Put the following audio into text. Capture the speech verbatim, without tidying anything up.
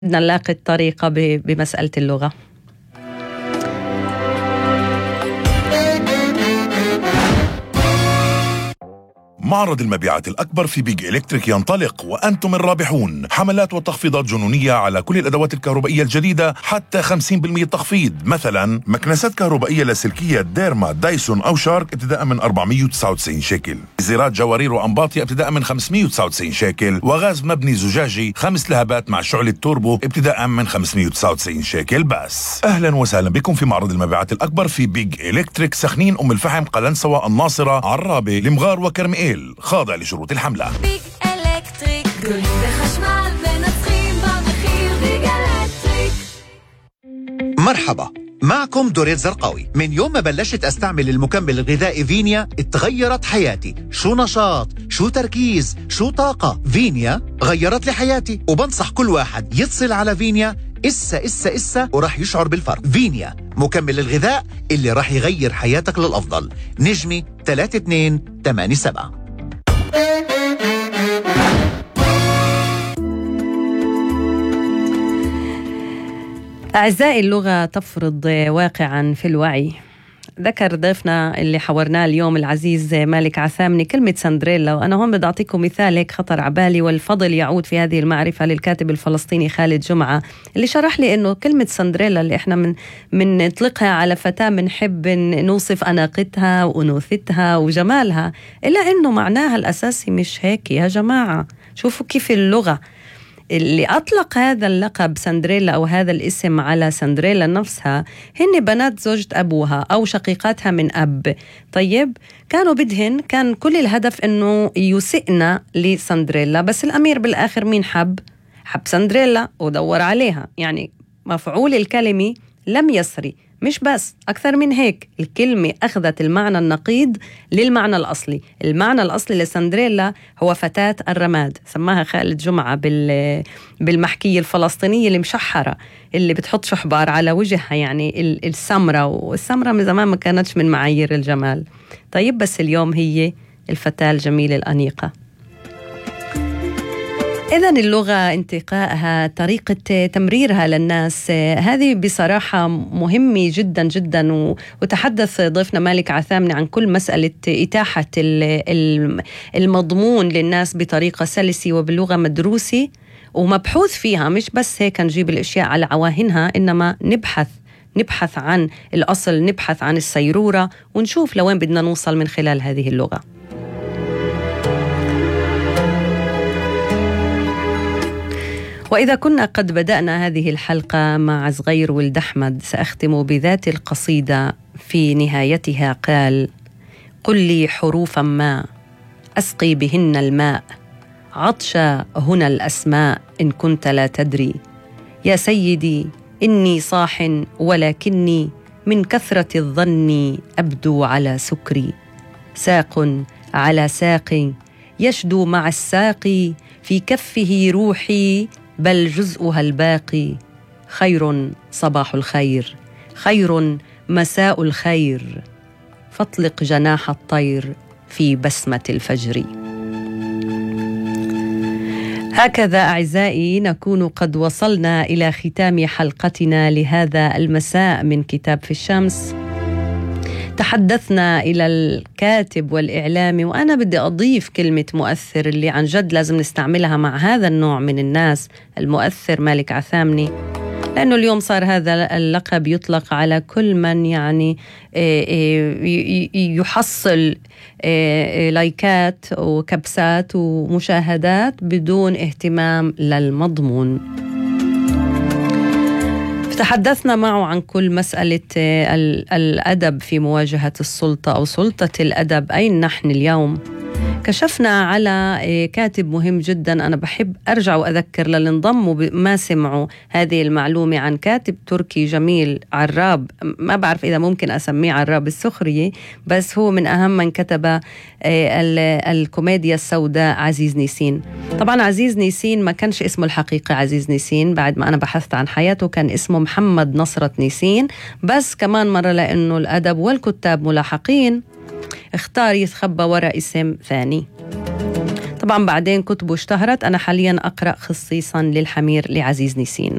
بدنا نلاقي الطريقة بمسألة اللغة. معرض المبيعات الأكبر في بيج إلكتريك ينطلق وأنتم الرابحون. حملات وتخفيضات جنونية على كل الأدوات الكهربائية الجديدة، حتى خمسين بالمئة تخفيض. مثلا مكنسات كهربائية لاسلكية ديرما، دايسون أو شارك ابتداء من أربعمئة وتسعة وتسعين شيكل، زرات جوارير وأنباطية ابتداء من خمسمئة وتسعة وتسعين شيكل، وغاز مبني زجاجي خمس لهبات مع شعلة توربو ابتداء من خمسمئة وتسعة وتسعين شيكل بس. أهلا وسهلا بكم في معرض المبيعات الأكبر في بيج إلكتريك، سخنين، أم الفحم، قلنسوة، الناصرة، عرابة، المغار وكرميل، خاضع لشروط الحملة. بيج إلكتريك كل خشمال بنسخين بمخير بيج إلكتريك. مرحبا، معكم دوريت زرقاوي. من يوم ما بلشت استعمل المكمل الغذائي فينيا اتغيرت حياتي. شو نشاط، شو تركيز، شو طاقة. فينيا غيرت لي حياتي، وبنصح كل واحد يتصل على فينيا إسا إسا إسا وراح يشعر بالفرق. فينيا مكمل الغذاء اللي راح يغير حياتك للأفضل. نجمي ثلاثة اثنين ثمانية سبعة. أعزائي، اللغة تفرض واقعا في الوعي. ذكر ضيفنا اللي حورناه اليوم العزيز مالك عثامني كلمة سندريلا، وأنا هون بدي أعطيكم مثال هيك خطر عبالي، والفضل يعود في هذه المعرفة للكاتب الفلسطيني خالد جمعة، اللي شرح لي إنه كلمة سندريلا اللي إحنا من من نطلقها على فتاة بنحب نوصف أناقتها وأنوثتها وجمالها، إلا إنه معناها الأساسي مش هيك يا جماعة. شوفوا كيف اللغة اللي أطلق هذا اللقب سندريلا أو هذا الاسم على سندريلا نفسها هن بنات زوجة أبوها أو شقيقاتها من أب. طيب كانوا بدهن، كان كل الهدف أنه يسئنا لسندريلا، بس الأمير بالآخر مين حب؟ حب سندريلا ودور عليها. يعني مفعول الكلمة لم يسري، مش بس أكثر من هيك، الكلمة أخذت المعنى النقيض للمعنى الأصلي. المعنى الأصلي لسندريلا هو فتاة الرماد، سماها خالد جمعة بالمحكية الفلسطينية المشحرة اللي بتحط شحبار على وجهها، يعني السمرة، والسمرة من زمان ما كانتش من معايير الجمال. طيب بس اليوم هي الفتاة الجميلة الأنيقة. إذن اللغة، انتقائها، طريقة تمريرها للناس، هذه بصراحة مهمة جدا جدا. وتحدث ضيفنا مالك عثامني عن كل مسألة إتاحة المضمون للناس بطريقة سلسة وباللغة مدروسة ومبحوث فيها، مش بس هيك نجيب الأشياء على عواهنها، إنما نبحث نبحث عن الأصل، نبحث عن السيرورة، ونشوف لوين بدنا نوصل من خلال هذه اللغة. وإذا كنا قد بدأنا هذه الحلقة مع صغير ولد أحمد، سأختم بذات القصيدة في نهايتها قال: قل لي حروفا ما أسقي بهن الماء، عطش هنا الأسماء إن كنت لا تدري. يا سيدي إني صاح ولكني من كثرة الظن أبدو على سكري. ساق على ساق يشدو مع الساق، في كفه روحي بل جزءها الباقي. خير صباح الخير، خير مساء الخير، فاطلق جناح الطير في بسمة الفجر. هكذا أعزائي نكون قد وصلنا إلى ختام حلقتنا لهذا المساء من كتاب في الشمس. تحدثنا إلى الكاتب والإعلامي، وأنا بدي أضيف كلمة مؤثر اللي عن جد لازم نستعملها مع هذا النوع من الناس، المؤثر مالك عثامني، لأنه اليوم صار هذا اللقب يطلق على كل من يعني يحصل لايكات وكبسات ومشاهدات بدون اهتمام للمضمون. تحدثنا معه عن كل مسألة الأدب في مواجهة السلطة أو سلطة الأدب، أين نحن اليوم. كشفنا على كاتب مهم جدا، أنا بحب أرجع وأذكر للانضم وما سمعوا هذه المعلومة، عن كاتب تركي جميل، عراب، ما بعرف إذا ممكن أسميه عراب السخرية، بس هو من أهم من كتب الكوميديا السوداء، عزيز نيسين. طبعا عزيز نيسين ما كانش اسمه الحقيقي عزيز نيسين، بعد ما أنا بحثت عن حياته كان اسمه محمد نصرة نيسين، بس كمان مرة لأنه الأدب والكتاب ملاحقين اختار يتخبى وراء اسم ثاني. طبعا بعدين كتبه اشتهرت. أنا حاليا أقرأ خصيصا للحمير لعزيز نيسين.